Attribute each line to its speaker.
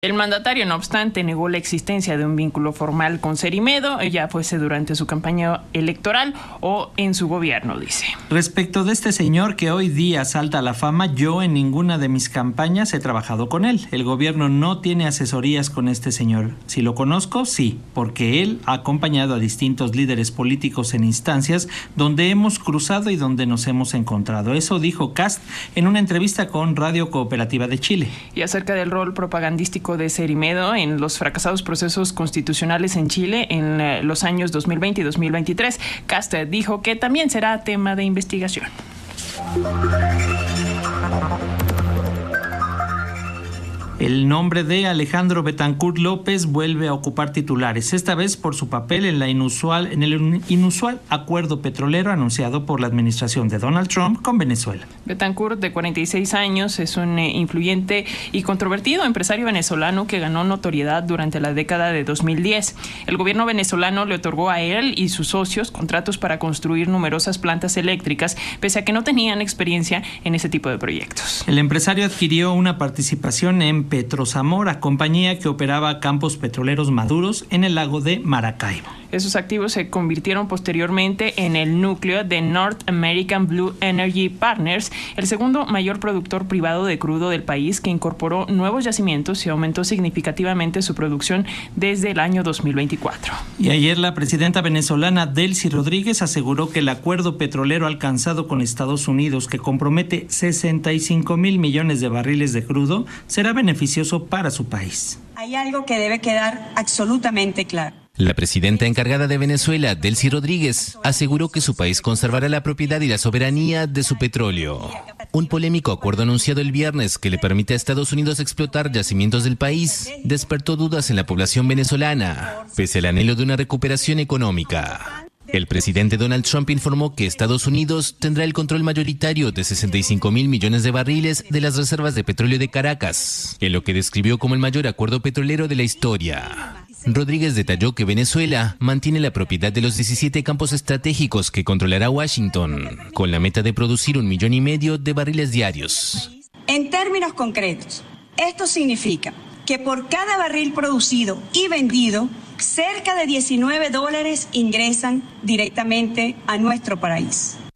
Speaker 1: El mandatario, no obstante, negó la existencia de un vínculo formal con Cerimedo, ya fuese durante su campaña electoral o en su gobierno, dice.
Speaker 2: Respecto de este señor que hoy día salta a la fama, yo en ninguna de mis campañas he trabajado con él. El gobierno no tiene asesorías con este señor. Si lo conozco, sí, porque él ha acompañado a distintos líderes políticos en instancias donde hemos cruzado y donde nos hemos encontrado. Eso dijo Kast en una entrevista con Radio Cooperativa de Chile.
Speaker 1: Y acerca del rol propagandístico de Cerimedo en los fracasados procesos constitucionales en Chile en los años 2020 y 2023, Kast dijo que también será tema de investigación.
Speaker 2: El nombre de Alejandro Betancur López vuelve a ocupar titulares, esta vez por su papel en el inusual acuerdo petrolero anunciado por la administración de Donald Trump con Venezuela.
Speaker 1: Betancur, de 46 años, es un influyente y controvertido empresario venezolano que ganó notoriedad durante la década de 2010. El gobierno venezolano le otorgó a él y sus socios contratos para construir numerosas plantas eléctricas, pese a que no tenían experiencia en ese tipo de proyectos.
Speaker 2: El empresario adquirió una participación en Petrozamora, compañía que operaba campos petroleros maduros en el lago de Maracaibo.
Speaker 1: Esos activos se convirtieron posteriormente en el núcleo de North American Blue Energy Partners, el segundo mayor productor privado de crudo del país, que incorporó nuevos yacimientos y aumentó significativamente su producción desde el año 2024.
Speaker 2: Y ayer la presidenta venezolana Delcy Rodríguez aseguró que el acuerdo petrolero alcanzado con Estados Unidos, que compromete 65,000 millones de barriles de crudo, será beneficioso para su país.
Speaker 3: Hay algo que debe quedar absolutamente claro.
Speaker 4: La presidenta encargada de Venezuela, Delcy Rodríguez, aseguró que su país conservará la propiedad y la soberanía de su petróleo. Un polémico acuerdo anunciado el viernes que le permite a Estados Unidos explotar yacimientos del país despertó dudas en la población venezolana, pese al anhelo de una recuperación económica. El presidente Donald Trump informó que Estados Unidos tendrá el control mayoritario de 65,000 millones de barriles de las reservas de petróleo de Caracas, en lo que describió como el mayor acuerdo petrolero de la historia. Rodríguez detalló que Venezuela mantiene la propiedad de los 17 campos estratégicos que controlará Washington, con la meta de producir 1,5 millones de barriles diarios.
Speaker 3: En términos concretos, esto significa que por cada barril producido y vendido, cerca de $19 ingresan directamente a nuestro país.